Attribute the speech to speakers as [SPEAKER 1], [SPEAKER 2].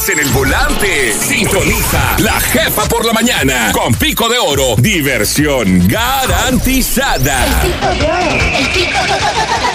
[SPEAKER 1] estás en el volante, sintoniza La Jefa por la Mañana con Pico de Oro. Diversión garantizada.
[SPEAKER 2] El Pico de Oro.